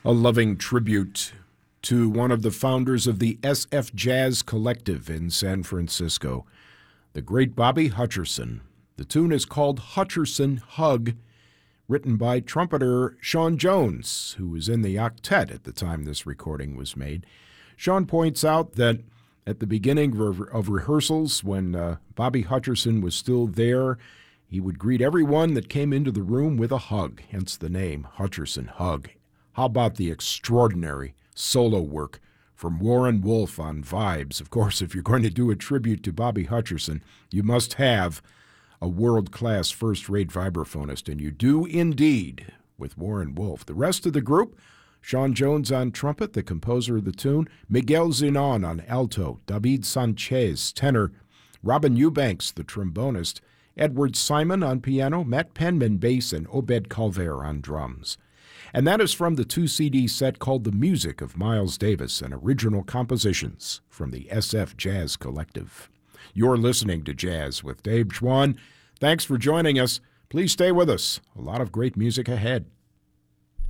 A loving tribute to one of the founders of the SF Jazz Collective in San Francisco, the great Bobby Hutcherson. The tune is called Hutcherson Hug, written by trumpeter Sean Jones, who was in the octet at the time this recording was made. Sean points out that at the beginning of rehearsals, when Bobby Hutcherson was still there, he would greet everyone that came into the room with a hug, hence the name Hutcherson Hug. How about the extraordinary solo work from Warren Wolf on Vibes? Of course, if you're going to do a tribute to Bobby Hutcherson, you must have a world-class first-rate vibraphonist, and you do indeed with Warren Wolf. The rest of the group, Sean Jones on trumpet, the composer of the tune, Miguel Zenon on alto, David Sanchez, tenor, Robin Eubanks, the trombonist, Edward Simon on piano, Matt Penman bass, and Obed Calver on drums. And that is from the 2-CD set called The Music of Miles Davis and Original Compositions from the SF Jazz Collective. You're listening to Jazz with Dave Schwann. Thanks for joining us. Please stay with us. A lot of great music ahead.